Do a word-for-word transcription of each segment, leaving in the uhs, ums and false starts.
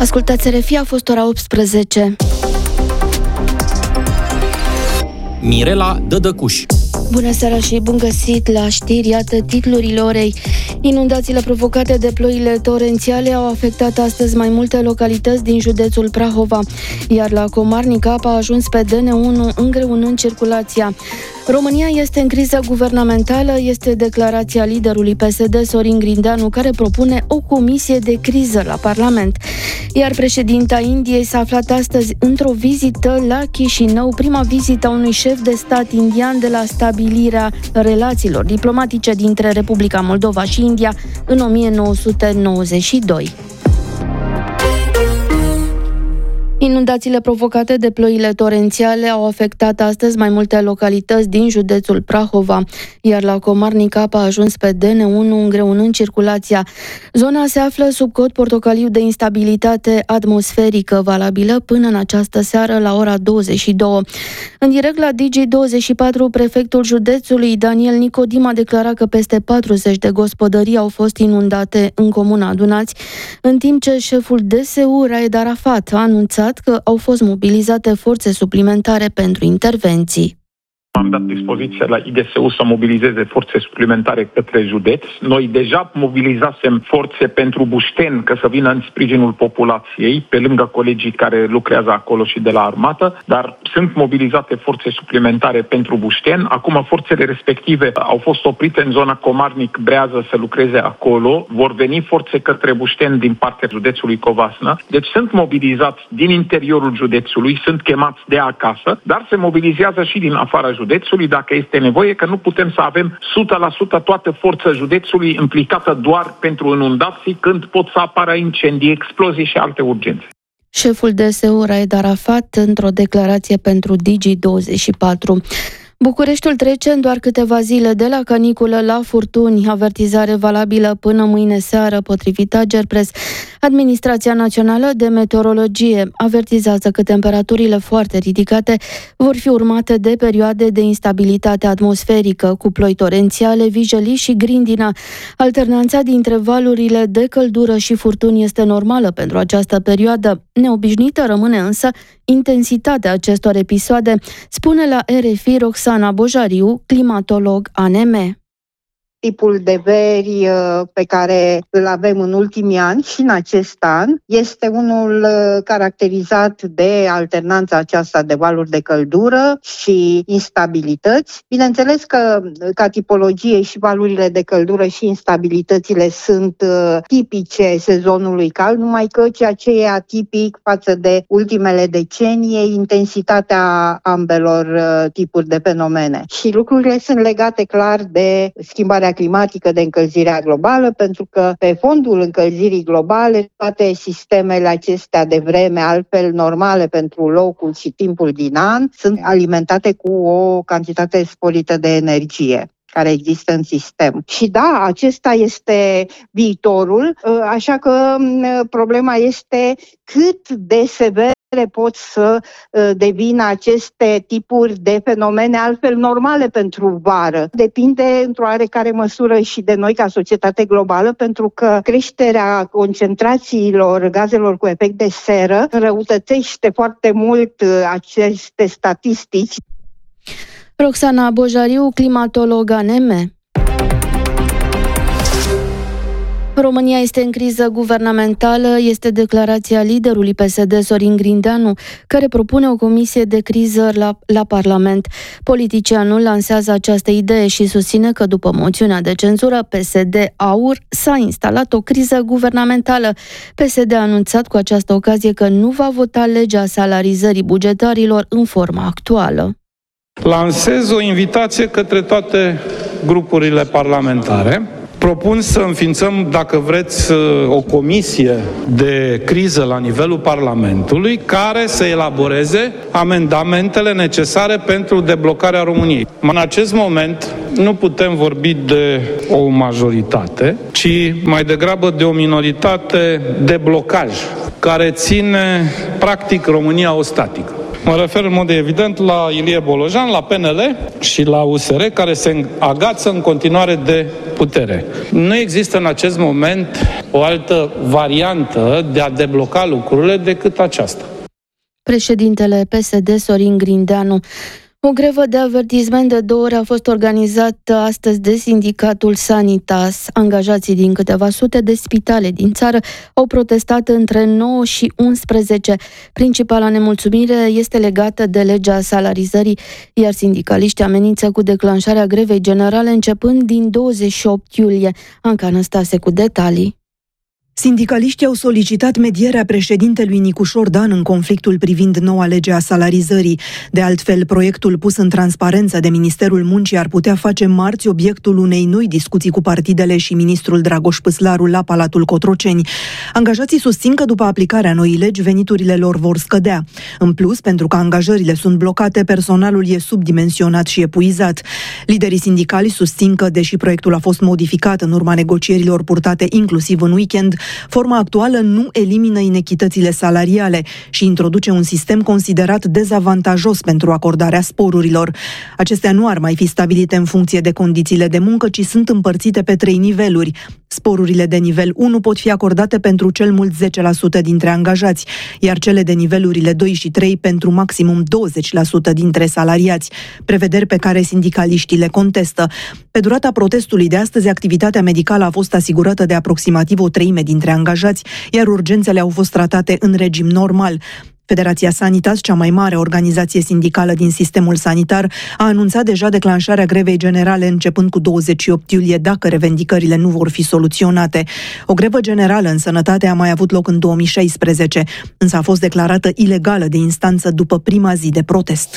Ascultați R F I, a fost ora optsprezece. Mirela Dădăcuș. Bună seara și bun găsit la știri, iată titlurile orei. Inundațiile provocate de ploile torențiale au afectat astăzi mai multe localități din județul Prahova, iar la Comarnica apa a ajuns pe D N unu, îngreunând circulația. România este în criză guvernamentală, este declarația liderului P S D, Sorin Grindeanu, care propune o comisie de criză la Parlament. Iar președinta Indiei s-a aflat astăzi într-o vizită la Chișinău, prima vizită a unui șef de stat indian de la stabilirea relațiilor diplomatice dintre Republica Moldova și India în o mie nouă sute nouăzeci și doi. Inundațiile provocate de ploile torențiale au afectat astăzi mai multe localități din județul Prahova, iar la Comarnica apa a ajuns pe D N unu, îngreunând circulația. Zona se află sub cod portocaliu de instabilitate atmosferică, valabilă până în această seară la ora douăzeci și două. În direct la Digi douăzeci și patru, prefectul județului Daniel Nicodim a declarat că peste patruzeci de gospodării au fost inundate în comuna Adunați, în timp ce șeful D S U, Raed Arafat, a anunțat că au fost mobilizate forțe suplimentare pentru intervenții. Am dat dispoziție la I D S U să mobilizeze forțe suplimentare către județ. Noi deja mobilizasem forțe pentru Bușteni, că să vină în sprijinul populației, pe lângă colegii care lucrează acolo și de la armată, dar sunt mobilizate forțe suplimentare pentru Bușteni. Acum forțele respective au fost oprite în zona Comarnic-Brează să lucreze acolo. Vor veni forțe către Bușteni din partea județului Covasna. Deci sunt mobilizați din interiorul județului, sunt chemați de acasă, dar se mobilizează și din afara județului. județului, dacă este nevoie, că nu putem să avem o sută la sută toată forța județului implicată doar pentru inundații, când pot să apară incendii, explozii și alte urgențe. Șeful D S U, Raed Arafat, într-o declarație pentru Digi douăzeci și patru. Bucureștiul trece în doar câteva zile de la caniculă la furtuni, avertizare valabilă până mâine seară, potrivit Agerpres. Administrația Națională de Meteorologie avertizează că temperaturile foarte ridicate vor fi urmate de perioade de instabilitate atmosferică, cu ploi torențiale, vijelii și grindină. Alternanța dintre valurile de căldură și furtuni este normală pentru această perioadă. Neobișnuită rămâne însă intensitatea acestor episoade, spune la R F I Roxana Bojariu, climatolog A N M. Tipul de veri pe care îl avem în ultimii ani și în acest an este unul caracterizat de alternanța aceasta de valuri de căldură și instabilități. Bineînțeles că ca tipologie și valurile de căldură și instabilitățile sunt tipice sezonului cald, numai că ceea ce e atipic față de ultimele decenii e intensitatea ambelor tipuri de fenomene. Și lucrurile sunt legate clar de schimbarea climatică, de încălzirea globală, pentru că pe fondul încălzirii globale toate sistemele acestea de vreme, altfel normale pentru locul și timpul din an, sunt alimentate cu o cantitate sporită de energie care există în sistem. Și da, acesta este viitorul, așa că problema este cât de sever pot să devină aceste tipuri de fenomene altfel normale pentru vară. Depinde într-o oarecare măsură și de noi ca societate globală, pentru că creșterea concentrațiilor gazelor cu efect de seră înrăutățește foarte mult aceste statistici. Roxana Bojariu, climatolog A N M. România este în criză guvernamentală, este declarația liderului P S D, Sorin Grindeanu, care propune o comisie de criză la, la Parlament. Politicianul lansează această idee și susține că după moțiunea de cenzură P S D-AUR s-a instalat o criză guvernamentală. P S D a anunțat cu această ocazie că nu va vota legea salarizării bugetarilor în forma actuală. Lansez o invitație către toate grupurile parlamentare. Propun să înființăm, dacă vreți, o comisie de criză la nivelul Parlamentului care să elaboreze amendamentele necesare pentru deblocarea României. În acest moment nu putem vorbi de o majoritate, ci mai degrabă de o minoritate de blocaj care ține practic România ostatică. Mă refer în mod evident la Ilie Bolojan, la P N L și la U S R, care se agață în continuare de putere. Nu există în acest moment o altă variantă de a debloca lucrurile decât aceasta. Președintele P S D, Sorin Grindeanu. O grevă de avertisment de două ori a fost organizată astăzi de sindicatul Sanitas. Angajații din câteva sute de spitale din țară au protestat între nouă și unsprezece. Principala nemulțumire este legată de legea salarizării, iar sindicaliștii amenință cu declanșarea grevei generale începând din douăzeci și opt iulie. Anca Năstase cu detalii. Sindicaliștii au solicitat medierea președintelui Nicușor Dan în conflictul privind noua lege a salarizării. De altfel, proiectul pus în transparență de Ministerul Muncii ar putea face marți obiectul unei noi discuții cu partidele și ministrul Dragoș Păslaru la Palatul Cotroceni. Angajații susțin că după aplicarea noii legi, veniturile lor vor scădea. În plus, pentru că angajările sunt blocate, personalul e subdimensionat și epuizat. Liderii sindicali susțin că, deși proiectul a fost modificat în urma negocierilor purtate inclusiv în weekend, forma actuală nu elimină inechitățile salariale și introduce un sistem considerat dezavantajos pentru acordarea sporurilor. Acestea nu ar mai fi stabilite în funcție de condițiile de muncă, ci sunt împărțite pe trei niveluri. Sporurile de nivel unu pot fi acordate pentru cel mult zece la sută dintre angajați, iar cele de nivelurile doi și trei pentru maximum douăzeci la sută dintre salariați, prevederi pe care sindicaliștii le contestă. Pe durata protestului de astăzi, activitatea medicală a fost asigurată de aproximativ o treime dintre angajați, iar urgențele au fost tratate în regim normal. Federația Sanitas, cea mai mare organizație sindicală din sistemul sanitar, a anunțat deja declanșarea grevei generale începând cu douăzeci și opt iulie dacă revendicările nu vor fi soluționate. O grevă generală în sănătate a mai avut loc în două mii șaisprezece, însă a fost declarată ilegală de instanță după prima zi de protest.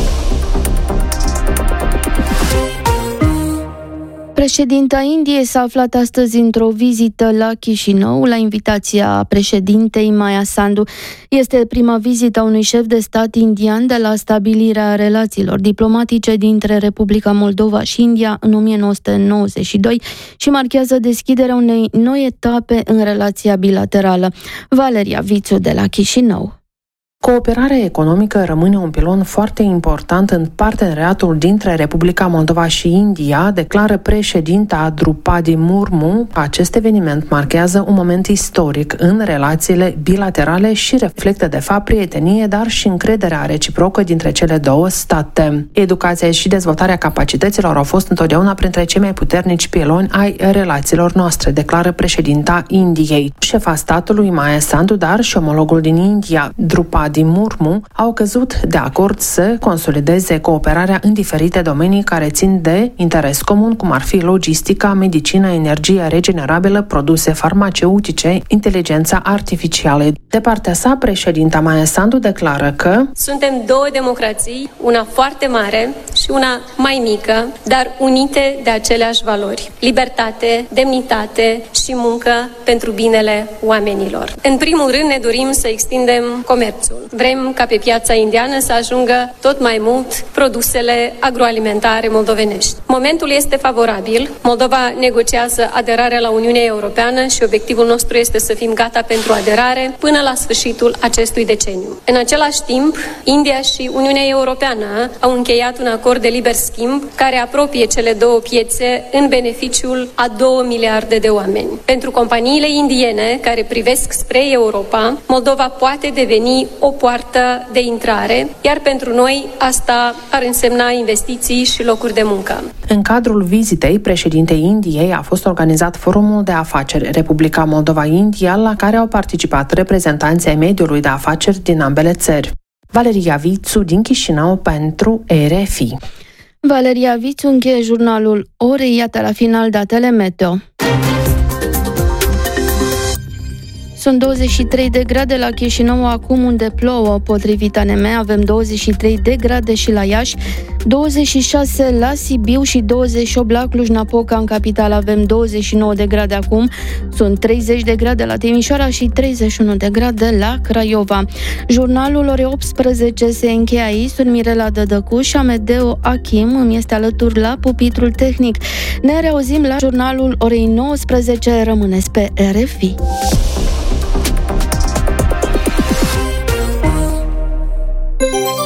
Președinta Indiei s-a aflat astăzi într-o vizită la Chișinău, la invitația președintei Maia Sandu. Este prima vizită a unui șef de stat indian de la stabilirea relațiilor diplomatice dintre Republica Moldova și India în o mie nouă sute nouăzeci și doi și marchează deschiderea unei noi etape în relația bilaterală. Valeria Vițu de la Chișinău. Cooperarea economică rămâne un pilon foarte important în parteneriatul dintre Republica Moldova și India, declară președinta Drupadi Murmu. Acest eveniment marchează un moment istoric în relațiile bilaterale și reflectă de fapt prietenie, dar și încrederea reciprocă dintre cele două state. Educația și dezvoltarea capacităților au fost întotdeauna printre cei mai puternici piloni ai relațiilor noastre, declară președinta Indiei. Șefa statului Maia Sandu, dar și omologul din India, Drupadi din Murmu, au căzut de acord să consolideze cooperarea în diferite domenii care țin de interes comun, cum ar fi logistica, medicina, energia regenerabilă, produse farmaceutice, inteligența artificială. De partea sa, președinta Maia Sandu declară că suntem două democrații, una foarte mare și una mai mică, dar unite de aceleași valori. Libertate, demnitate și muncă pentru binele oamenilor. În primul rând ne dorim să extindem comerțul. Vrem ca pe piața indiană să ajungă tot mai mult produsele agroalimentare moldovenești. Momentul este favorabil. Moldova negociază aderarea la Uniunea Europeană și obiectivul nostru este să fim gata pentru aderare până la sfârșitul acestui deceniu. În același timp, India și Uniunea Europeană au încheiat un acord de liber schimb care apropie cele două piețe în beneficiul a două miliarde de oameni. Pentru companiile indiene care privesc spre Europa, Moldova poate deveni o poartă de intrare, iar pentru noi asta ar însemna investiții și locuri de muncă. În cadrul vizitei președintei Indiei a fost organizat forumul de afaceri Republica Moldova-India, la care au participat reprezentanții ai mediului de afaceri din ambele țări. Valeria Vițu din Chișinău pentru R F I. Valeria Vițu încheie jurnalul orei, iată la final datele meteo. Sunt douăzeci și trei de grade la Chișinău acum, unde plouă. Potrivit A N M avem douăzeci și trei de grade și la Iași, douăzeci și șase la Sibiu și douăzeci și opt la Cluj-Napoca. În capitală avem douăzeci și nouă de grade acum, sunt treizeci de grade la Timișoara și treizeci și unu de grade la Craiova. Jurnalul orei optsprezece se încheie aici. Sunt Mirela Dădăcuș și Amedeo Achim îmi este alături la pupitrul tehnic. Ne reauzim la jurnalul orei nouăsprezece. Rămâneți pe R F I. Thank you.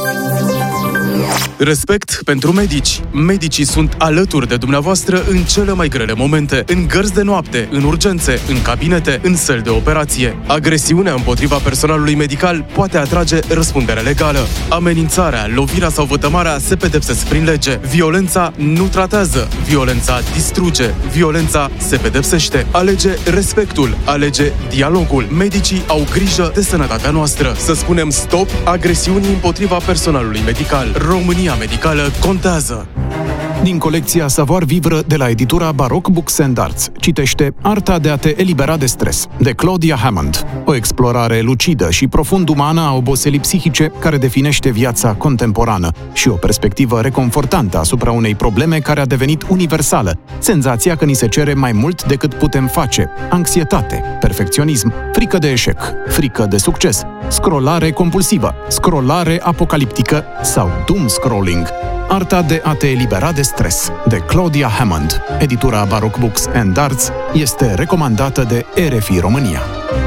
Respect pentru medici. Medicii sunt alături de dumneavoastră în cele mai grele momente, în gărzi de noapte, în urgențe, în cabinete, în săli de operație. Agresiunea împotriva personalului medical poate atrage răspundere legală. Amenințarea, lovirea sau vătămarea se pedepsesc prin lege. Violența nu tratează. Violența distruge. Violența se pedepsește. Alege respectul. Alege dialogul. Medicii au grijă de sănătatea noastră. Să spunem stop agresiunii împotriva personalului medical. România medicală contează. Din colecția Savoir Vivre de la editura Baroque Books and Arts, citește Arta de a te elibera de stres, de Claudia Hammond. O explorare lucidă și profund umană a oboselii psihice care definește viața contemporană și o perspectivă reconfortantă asupra unei probleme care a devenit universală. Senzația că ni se cere mai mult decât putem face, anxietate, perfecționism, frică de eșec, frică de succes, scrollare compulsivă, scrollare apocaliptică sau doom scrolling. Arta de a te elibera de stres, de Claudia Hammond. Editura Baroque Books and Arts este recomandată de R F I România.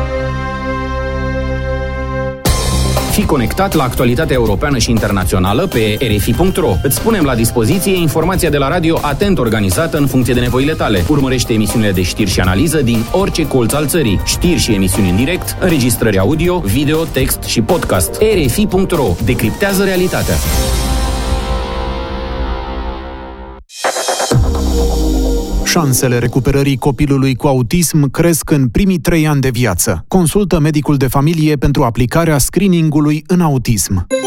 Fii conectat la actualitatea europeană și internațională pe r f i punct r o. Îți punem la dispoziție informația de la radio atent organizată în funcție de nevoile tale. Urmărește emisiunile de știri și analiză din orice colț al țării. Știri și emisiuni în direct, înregistrări audio, video, text și podcast. r f i punct r o. Decriptează realitatea. Șansele recuperării copilului cu autism cresc în primii trei ani de viață. Consultă medicul de familie pentru aplicarea screeningului în autism.